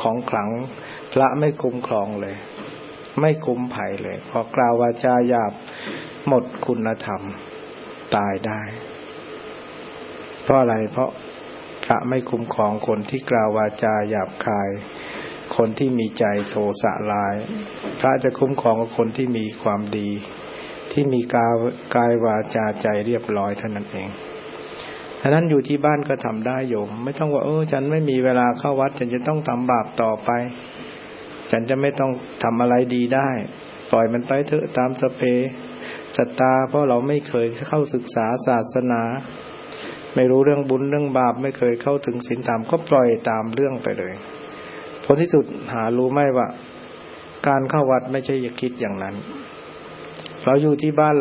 ของขลังพระไม่คุ้มครองเลยไม่คุ้มภัยเลยพอกล่าววาจาหยาบหมดคุณธรรมตายได้เพราะอะไรเพราะพระไม่คุ้มครองคนที่กล่าววาจาหยาบคายคนที่มีใจโทสะร้ายพระจะคุ้มครองคนที่มีความดีที่มีกายวาจาใจเรียบร้อยเท่านั้นเองฉะนั้นอยู่ที่บ้านก็ทำได้โยมไม่ต้องว่าฉันไม่มีเวลาเข้าวัดฉันจะต้องทำบาปต่อไปฉันจะไม่ต้องทำอะไรดีได้ปล่อยมันไปเถอะตามสเปสตาเพราะเราไม่เคยเข้าศึกษาศาสนาไม่รู้เรื่องบุญเรื่องบาปไม่เคยเข้าถึงศีลธรรมก็ปล่อยตามเรื่องไปเลยผลที่สุดหารู้ไหมว่าการเข้าวัดไม่ใช่อย่าคิดอย่างนั้นเราอยู่ที่บ้าน